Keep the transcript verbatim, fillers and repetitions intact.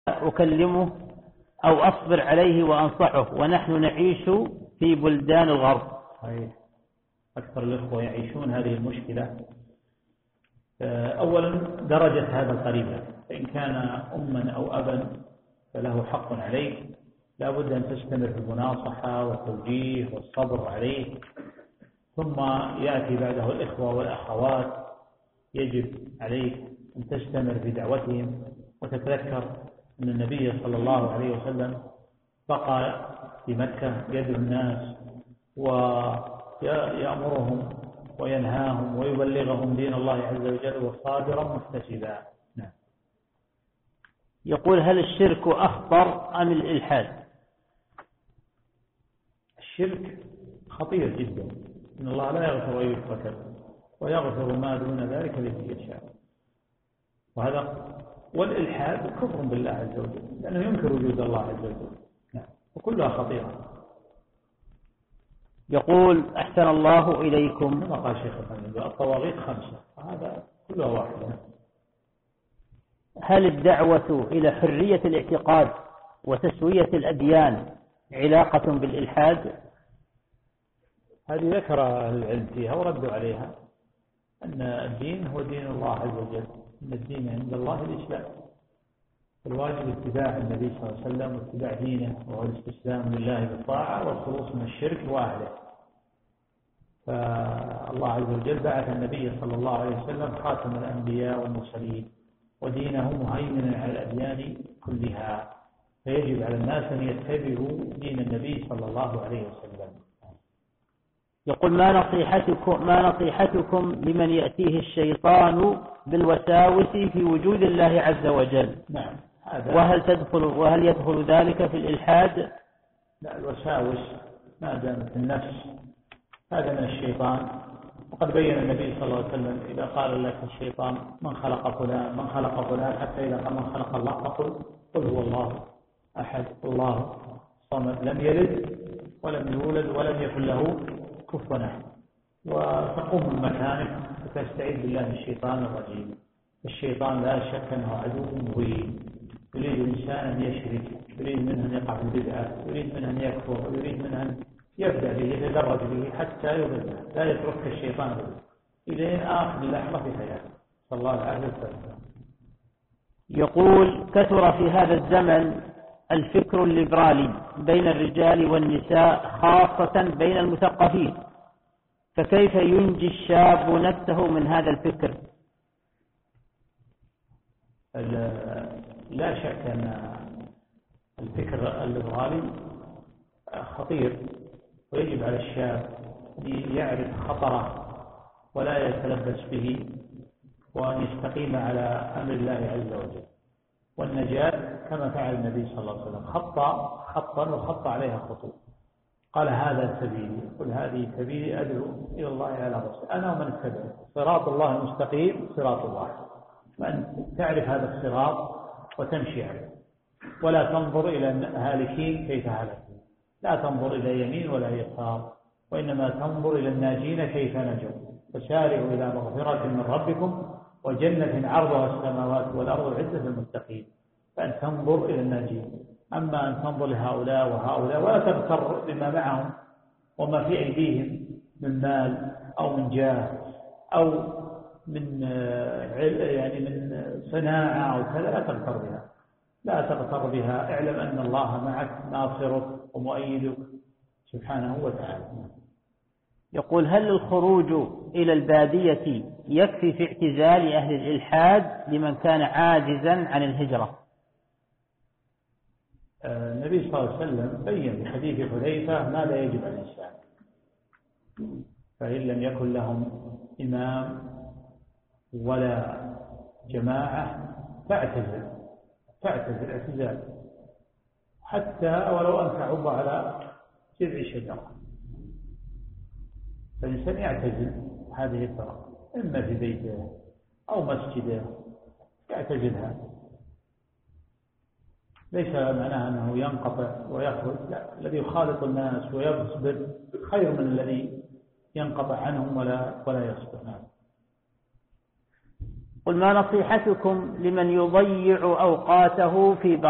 أكلمه أو أصبر عليه وأنصحه ونحن نعيش في بلدان الغرب. صحيح. أكثر الأخوة يعيشون هذه المشكلة. أولا درجة هذا القريب، فإن كان أما أو أبا فله حق عليك، لا بد أن تستمر في المناصحة والتوجيه والصبر عليه. ثم يأتي بعده الإخوة والأخوات، يجب عليك أن تستمر في دعوتهم وتتذكر أن النبي صلى الله عليه وسلم بقى في مكة يدعو الناس ويأمرهم وينهاهم ويبلغهم دين الله عز وجل وصابرا محتسبا. نعم. يقول: هل الشرك أخطر أم الإلحاد؟ الشرك خطير جدا، إن الله لا يغفر أن يشرك ويغفر ما دون ذلك لمن يشاء. وهذا والإلحاد كفر بالله عز وجل، لأنه ينكر وجود الله عز وجل. نعم. وكلها خطيرة. يقول: أحسن الله إليكم. كما قال شيخ الحمد الطواغيت خمسة، هذا كلها واحدة. هل الدعوة إلى حرية الاعتقاد وتسوية الأديان علاقة بالإلحاد؟ هذه ذكر أهل العلم فيها وردوا عليها، أن الدين هو دين الله عز وجل، أن الدين عند الله الإسلام، الواجب اتباع النبي صلى الله عليه وسلم واتباع دينه، وهو الاستسلام لله بالطاعة والخلوص من الشرك وأهله. فالله عز وجل بعث النبي صلى الله عليه وسلم خاتم الأنبياء والمرسلين، ودينه مهيمنا على الأديان كلها، فيجب على الناس أن يتبعوا دين النبي صلى الله عليه وسلم. يقول: ما نصيحتكم ما نصيحتكم لمن يأتيه الشيطان بالوساوس في وجود الله عز وجل؟ نعم. وهل تدخل وهل يدخل ذلك في الإلحاد؟ لا، الوساوس ما دامت النفس هذا من الشيطان، وقد بين النبي صلى الله عليه وسلم: إذا قال لك الشيطان من خلق فلان من خلق فلان حتى إذا قال من خلق الله فقل قل هو الله أحد الله صمد لم يلد ولم يولد ولم يكن له كفوا أحد، وتقوم من مكانك وتستعيذ بالله من الشيطان الرجيم. الشيطان لا شك أنه عدو مبين، يريد الإنسان أن يشرك، يريد منه أن يقع في البدعة، يريد منه أن يكفر، يريد منه أن يبدأ به يتدرج به حتى يضله، لا يترك الشيطان به إلى آخر لحظة في حياته صلى الله عليه وسلم. يقول: كثر في هذا الزمن الفكر الليبرالي بين الرجال والنساء، خاصة بين المثقفين، فكيف ينجي الشاب نفسه من هذا الفكر؟ لا شك أن الفكر الليبرالي خطير، ويجب على الشاب أن يعرف خطره ولا يتلبس به، وأن يستقيم على أمر الله عز وجل. والنجاة كما فعل النبي صلى الله عليه وسلم، خط خطا وخط عليها خطوط، قال: هذا سبيلي، قل هذه سبيلي أدعو إلى الله على بصيرة أنا ومن اتبعني، صراط الله المستقيم صراط الله، وأن تعرف هذا الصراط وتمشي عليه، ولا تنظر إلى الهالكين كيف هلكوا، لا تنظر إلى يمين ولا يسار، وإنما تنظر إلى الناجين كيف نجوا. فسارعوا إلى مغفرة من ربكم وجنة عرضها السماوات والأرض عدة للمتقين، فأن تنظر إلى الناجين. أما أن تنظر لهؤلاء وهؤلاء ولا تغتر بما معهم وما في أيديهم من مال أو من جاه أو من يعني من صناعة أو كذا، لا تغتر بها، لا تغتر بها. اعلم أن الله معك ناصرك ومؤيدك سبحانه وتعالى. يقول: هل الخروج إلى البادية يكفي في اعتزال أهل الإلحاد لمن كان عاجزا عن الهجرة؟ النبي صلى الله عليه وسلم بين في حديث حذيفة ماذا يجب على الإنسان، فإن لم يكن لهم إمام ولا جماعة فاعتزل فاعتزل اعتزال، حتى ولو أن تعض على جذع شجرة، فالإنسان يعتزل هذه الفرق، إما في بيته أو مسجده يعتزلها، ليس معناها أنه ينقطع ويخرج، لا، الذي يخالط الناس ويصبر خير من الذي ينقطع عنهم ولا ولا يصبر. نعم. قل: ما نصيحتكم لمن يضيع أوقاته في